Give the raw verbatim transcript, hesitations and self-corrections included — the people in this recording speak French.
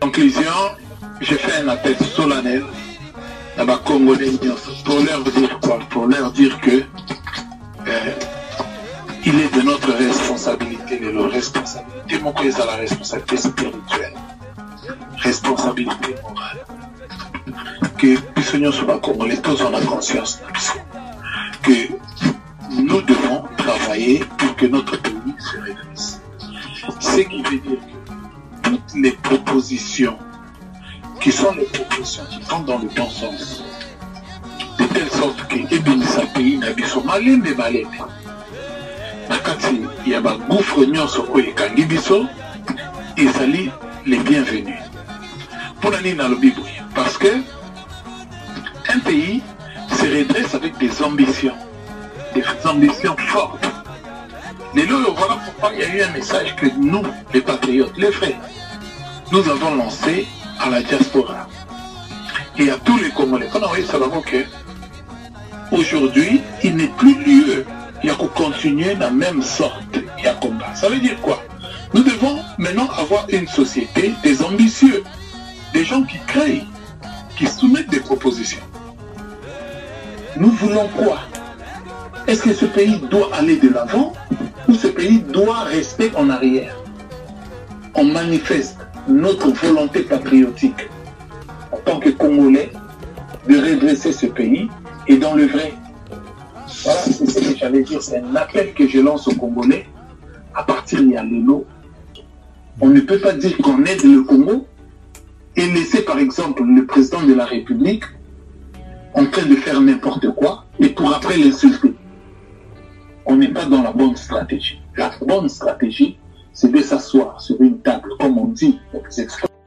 conclusion, je fais un appel solennel à ma Congolais pour leur dire quoi? Pour leur dire que euh, il est de notre responsabilité, de leur responsabilité, mon quoi c'est la responsabilité spirituelle, responsabilité morale. Que puissions sur la Congolais, tous en a conscience que nous devons travailler pour que notre pays se redresse. Ce qui veut dire que toutes les propositions qui sont les propositions qui vont dans le bon sens, de telle sorte que ebimisa pays nabiso malembe malembe nakati ya ba gouffre nyonso oyo ekangi biso ezali les bienvenus. Pour la ligne parce que un pays se redresse avec des ambitions, des ambitions fortes. Les lots, voilà pourquoi il y a eu un message que nous, les patriotes, les frères, nous avons lancé à la diaspora et à tous les Congolais. On a envoyé ça d'abord que aujourd'hui, il n'est plus lieu, il y a qu'à continuer la même sorte, il y a combat. Ça veut dire quoi? Nous devons maintenant avoir une société des ambitieux, des gens qui créent, qui soumettent des propositions. Nous voulons quoi? Est-ce que ce pays doit aller de l'avant ou ce pays doit rester en arrière? On manifeste notre volonté patriotique en tant que Congolais de redresser ce pays et dans le vrai. Voilà, c'est ce que j'allais dire. C'est un appel que je lance aux Congolais. À partir de Yalelo, on ne peut pas dire qu'on aide le Congo et laisser par exemple le président de la République en train de faire n'importe quoi et pour après l'insulter. On n'est pas dans la bonne stratégie. La bonne stratégie, c'est de s'asseoir sur une table, comme on dit,